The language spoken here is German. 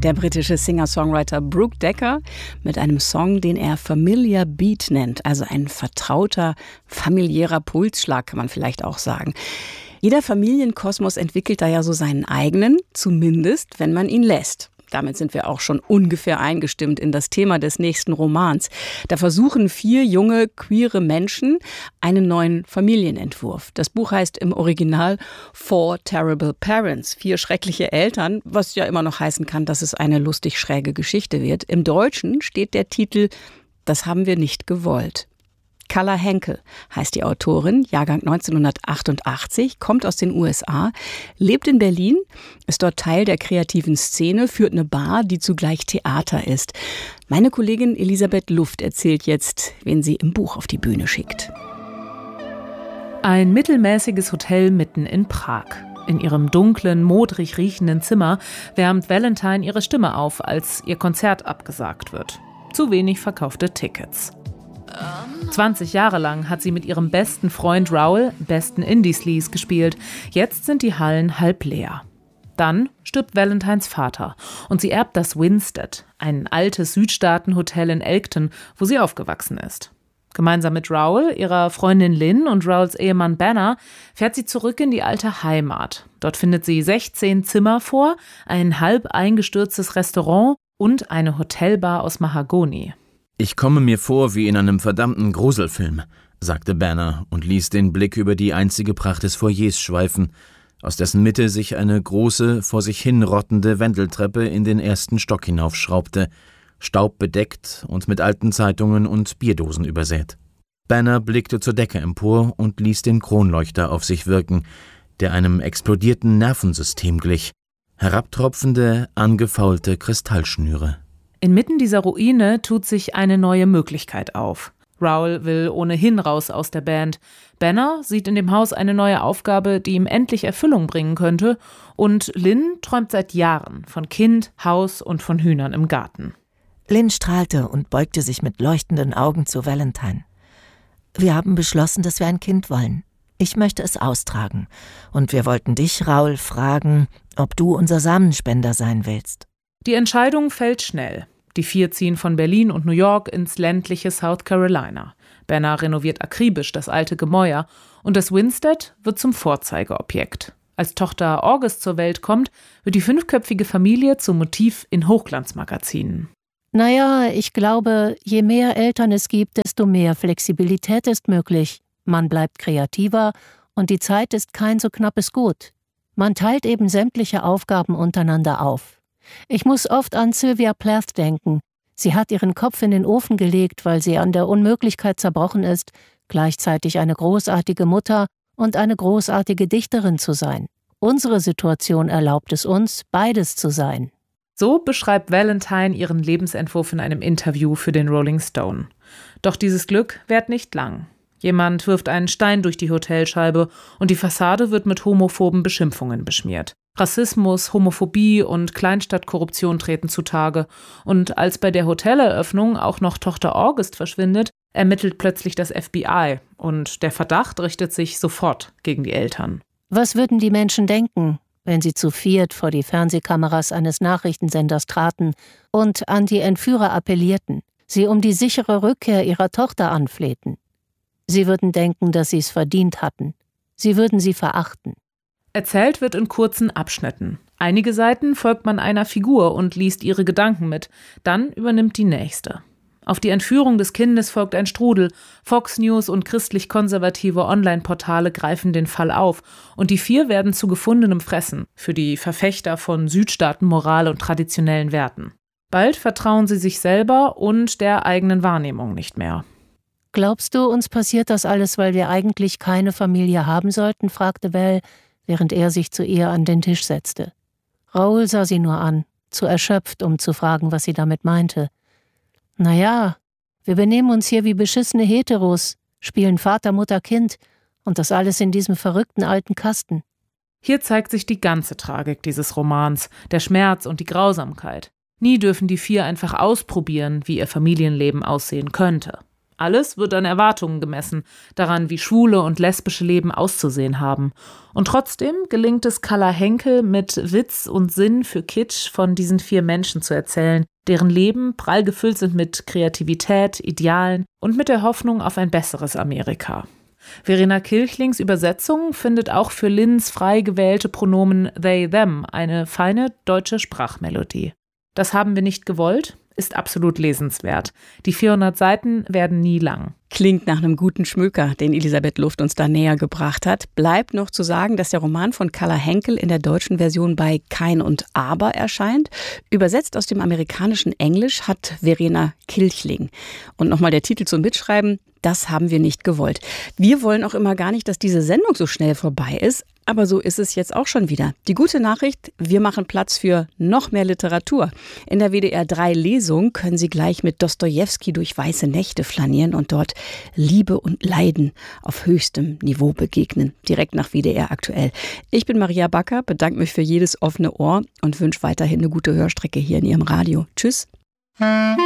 Der britische Singer-Songwriter Brooke Decker mit einem Song, den er Familiar Beat nennt, also ein vertrauter, familiärer Pulsschlag, kann man vielleicht auch sagen. Jeder Familienkosmos entwickelt da ja so seinen eigenen, zumindest wenn man ihn lässt. Damit sind wir auch schon ungefähr eingestimmt in das Thema des nächsten Romans. Da versuchen 4 junge, queere Menschen einen neuen Familienentwurf. Das Buch heißt im Original 4 Terrible Parents, 4 schreckliche Eltern, was ja immer noch heißen kann, dass es eine lustig schräge Geschichte wird. Im Deutschen steht der Titel Das haben wir nicht gewollt. Calla Henkel heißt die Autorin, Jahrgang 1988, kommt aus den USA, lebt in Berlin, ist dort Teil der kreativen Szene, führt eine Bar, die zugleich Theater ist. Meine Kollegin Elisabeth Luft erzählt jetzt, wen sie im Buch auf die Bühne schickt. Ein mittelmäßiges Hotel mitten in Prag. In ihrem dunklen, modrig riechenden Zimmer wärmt Valentine ihre Stimme auf, als ihr Konzert abgesagt wird. Zu wenig verkaufte Tickets. 20 Jahre lang hat sie mit ihrem besten Freund Raoul besten Indie-Sleaze gespielt. Jetzt sind die Hallen halb leer. Dann stirbt Valentines Vater und sie erbt das Winstead, ein altes Südstaaten-Hotel in Elkton, wo sie aufgewachsen ist. Gemeinsam mit Raoul, ihrer Freundin Lynn und Raouls Ehemann Banner fährt sie zurück in die alte Heimat. Dort findet sie 16 Zimmer vor, ein halb eingestürztes Restaurant und eine Hotelbar aus Mahagoni. »Ich komme mir vor wie in einem verdammten Gruselfilm«, sagte Banner und ließ den Blick über die einzige Pracht des Foyers schweifen, aus dessen Mitte sich eine große, vor sich hin rottende Wendeltreppe in den ersten Stock hinaufschraubte, staubbedeckt und mit alten Zeitungen und Bierdosen übersät. Banner blickte zur Decke empor und ließ den Kronleuchter auf sich wirken, der einem explodierten Nervensystem glich, herabtropfende, angefaulte Kristallschnüre. Inmitten dieser Ruine tut sich eine neue Möglichkeit auf. Raoul will ohnehin raus aus der Band. Banner sieht in dem Haus eine neue Aufgabe, die ihm endlich Erfüllung bringen könnte. Und Lynn träumt seit Jahren von Kind, Haus und von Hühnern im Garten. Lynn strahlte und beugte sich mit leuchtenden Augen zu Valentine. Wir haben beschlossen, dass wir ein Kind wollen. Ich möchte es austragen. Und wir wollten dich, Raoul, fragen, ob du unser Samenspender sein willst. Die Entscheidung fällt schnell. Die 4 ziehen von Berlin und New York ins ländliche South Carolina. Banner renoviert akribisch das alte Gemäuer und das Winstead wird zum Vorzeigeobjekt. Als Tochter August zur Welt kommt, wird die 5-köpfige Familie zum Motiv in Hochglanzmagazinen. Naja, ich glaube, je mehr Eltern es gibt, desto mehr Flexibilität ist möglich. Man bleibt kreativer und die Zeit ist kein so knappes Gut. Man teilt eben sämtliche Aufgaben untereinander auf. Ich muss oft an Sylvia Plath denken. Sie hat ihren Kopf in den Ofen gelegt, weil sie an der Unmöglichkeit zerbrochen ist, gleichzeitig eine großartige Mutter und eine großartige Dichterin zu sein. Unsere Situation erlaubt es uns, beides zu sein. So beschreibt Valentine ihren Lebensentwurf in einem Interview für den Rolling Stone. Doch dieses Glück währt nicht lang. Jemand wirft einen Stein durch die Hotelscheibe und die Fassade wird mit homophoben Beschimpfungen beschmiert. Rassismus, Homophobie und Kleinstadtkorruption treten zutage. Und als bei der Hoteleröffnung auch noch Tochter August verschwindet, ermittelt plötzlich das FBI. Und der Verdacht richtet sich sofort gegen die Eltern. Was würden die Menschen denken, wenn sie zu 4 vor die Fernsehkameras eines Nachrichtensenders traten und an die Entführer appellierten, sie um die sichere Rückkehr ihrer Tochter anflehten? Sie würden denken, dass sie es verdient hatten. Sie würden sie verachten. Erzählt wird in kurzen Abschnitten. Einige Seiten folgt man einer Figur und liest ihre Gedanken mit. Dann übernimmt die nächste. Auf die Entführung des Kindes folgt ein Strudel. Fox News und christlich-konservative Online-Portale greifen den Fall auf. Und die 4 werden zu gefundenem Fressen für die Verfechter von Südstaatenmoral und traditionellen Werten. Bald vertrauen sie sich selber und der eigenen Wahrnehmung nicht mehr. »Glaubst du, uns passiert das alles, weil wir eigentlich keine Familie haben sollten?« fragte Val, während er sich zu ihr an den Tisch setzte. Raoul sah sie nur an, zu erschöpft, um zu fragen, was sie damit meinte. »Naja, wir benehmen uns hier wie beschissene Heteros, spielen Vater, Mutter, Kind und das alles in diesem verrückten alten Kasten.« Hier zeigt sich die ganze Tragik dieses Romans, der Schmerz und die Grausamkeit. Nie dürfen die 4 einfach ausprobieren, wie ihr Familienleben aussehen könnte. Alles wird an Erwartungen gemessen, daran, wie schwule und lesbische Leben auszusehen haben. Und trotzdem gelingt es Calla Henkel, mit Witz und Sinn für Kitsch von diesen 4 Menschen zu erzählen, deren Leben prall gefüllt sind mit Kreativität, Idealen und mit der Hoffnung auf ein besseres Amerika. Verena Kilchlings Übersetzung findet auch für Linns frei gewählte Pronomen they, them eine feine deutsche Sprachmelodie. Das haben wir nicht gewollt, ist absolut lesenswert. Die 400 Seiten werden nie lang. Klingt nach einem guten Schmöker, den Elisabeth Luft uns da näher gebracht hat. Bleibt noch zu sagen, dass der Roman von Calla Henkel in der deutschen Version bei Kein und Aber erscheint. Übersetzt aus dem amerikanischen Englisch hat Verena Kilchling. Und nochmal der Titel zum Mitschreiben: Das haben wir nicht gewollt. Wir wollen auch immer gar nicht, dass diese Sendung so schnell vorbei ist. Aber so ist es jetzt auch schon wieder. Die gute Nachricht: Wir machen Platz für noch mehr Literatur. In der WDR 3 Lesung können Sie gleich mit Dostojewski durch weiße Nächte flanieren und dort Liebe und Leiden auf höchstem Niveau begegnen. Direkt nach WDR aktuell. Ich bin Maria Backer, bedanke mich für jedes offene Ohr und wünsche weiterhin eine gute Hörstrecke hier in Ihrem Radio. Tschüss.